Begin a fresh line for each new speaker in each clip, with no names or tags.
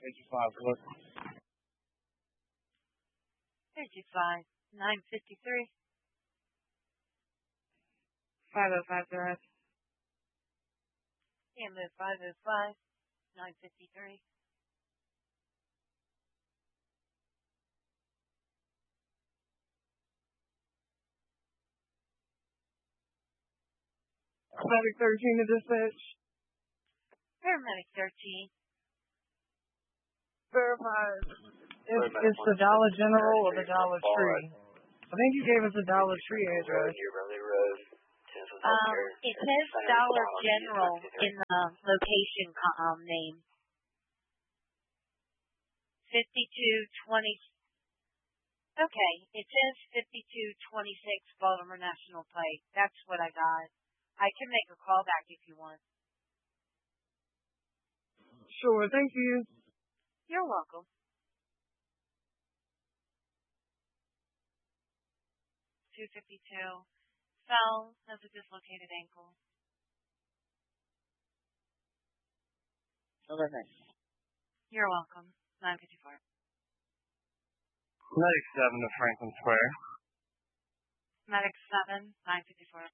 Look.
55, 953.
505 Drive.
Canada 505, 953.
13 to dispatch.
Paramedic 13.
Verified. It's the Dollar General or the Dollar Tree. I think you gave us a Dollar Tree address.
It says Dollar General in the location name. 5220. Okay, it says 5226 Baltimore National Pike. That's what I got. I can make a call back if you want.
Sure, thank you.
You're welcome. 252. Fell, has a dislocated ankle.
11.
You're welcome. 954.
Medic 7 to Franklin Square.
Medic 7, 954.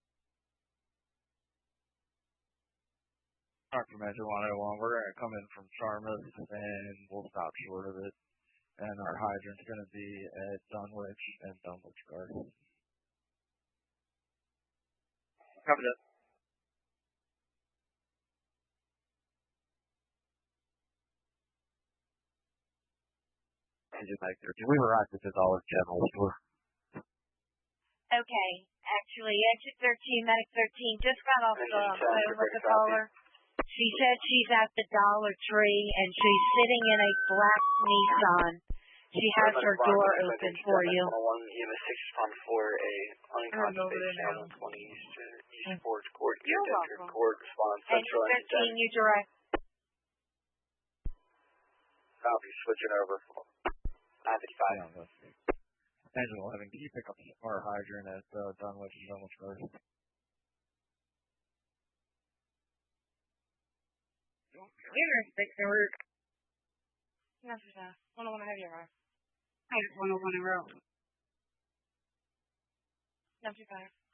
Dr. Metro 101, we're going to come in from Charmouth and we'll stop short of it. And our hydrant's going to be at Dunwich and Dunwich Garden. Copy that. We were at the Dollar General store.
Okay, actually, exit 13, medic 13, just got off the phone with the caller. She said she's at the Dollar Tree and she's sitting in a black Nissan. She has her door open for you. You're welcome. Exit 13, you direct.
Copy, switching over. 955.
Angela 11, can you pick up our hydrant at Dunwich and Dunwich Garden?
Yes, sir. 101 Heavy Arrive. Hi, 101 in row.
925.